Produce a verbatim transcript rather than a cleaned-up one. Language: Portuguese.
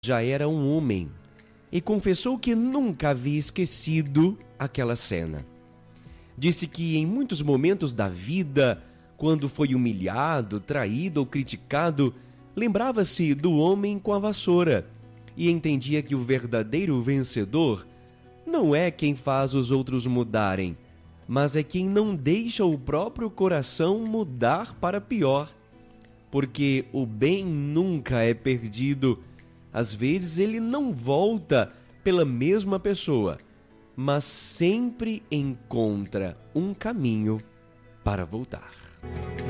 Já era um homem e confessou que nunca havia esquecido aquela cena. Disse que em muitos momentos da vida, quando foi humilhado, traído ou criticado, lembrava-se do homem com a vassoura e entendia que o verdadeiro vencedor não é quem faz os outros mudarem, mas é quem não deixa o próprio coração mudar para pior. Porque o bem nunca é perdido. Às vezes ele não volta pela mesma pessoa, mas sempre encontra um caminho para voltar.